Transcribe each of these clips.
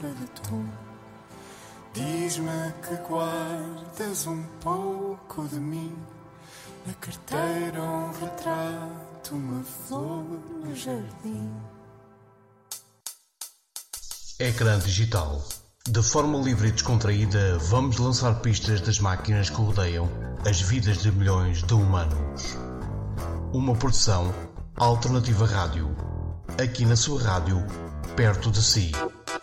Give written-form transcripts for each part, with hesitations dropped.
de tu. Diz-me que guardas um pouco de mim, na carteira um retrato, uma flor no jardim. Ecrã digital. De forma livre e descontraída, vamos lançar pistas das máquinas que rodeiam as vidas de milhões de humanos. Uma produção Alternativa Rádio. Aqui na sua rádio, perto de si.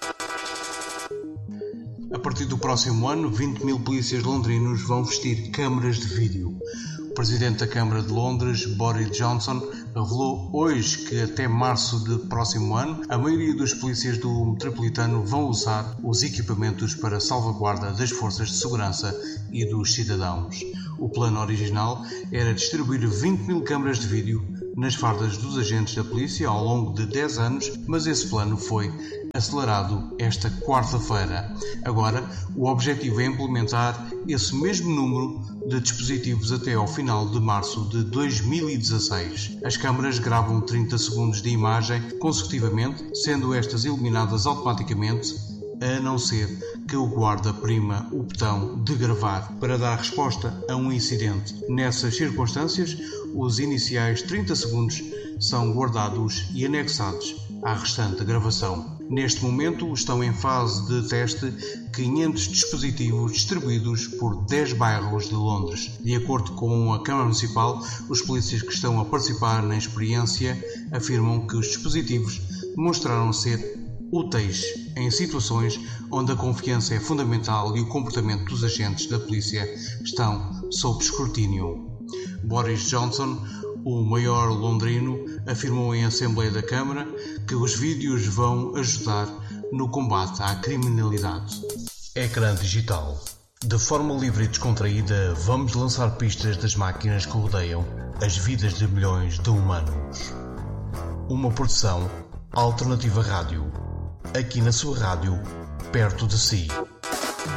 A partir do próximo ano, 20 mil polícias londrinos vão vestir câmaras de vídeo. O presidente da Câmara de Londres, Boris Johnson, revelou hoje que até março do próximo ano, a maioria dos polícias do metropolitano vão usar os equipamentos para salvaguarda das forças de segurança e dos cidadãos. O plano original era distribuir 20 mil câmaras de vídeo nas fardas dos agentes da polícia ao longo de 10 anos, mas esse plano foi acelerado esta quarta-feira. Agora, o objetivo é implementar esse mesmo número de dispositivos até ao final de março de 2016. As câmaras gravam 30 segundos de imagem consecutivamente, sendo estas eliminadas automaticamente, a não ser que o guarda prima o botão de gravar para dar resposta a um incidente. Nessas circunstâncias, os iniciais 30 segundos são guardados e anexados à restante gravação. Neste momento estão em fase de teste 500 dispositivos distribuídos por 10 bairros de Londres. De acordo com a Câmara Municipal, os polícias que estão a participar na experiência afirmam que os dispositivos demonstraram ser úteis em situações onde a confiança é fundamental e o comportamento dos agentes da polícia estão sob escrutínio. Boris Johnson, o maior londrino, afirmou em Assembleia da Câmara que os vídeos vão ajudar no combate à criminalidade. Ecrã digital. De forma livre e descontraída, vamos lançar pistas das máquinas que rodeiam as vidas de milhões de humanos. Uma produção Alternativa Rádio. Aqui na sua rádio, perto de si.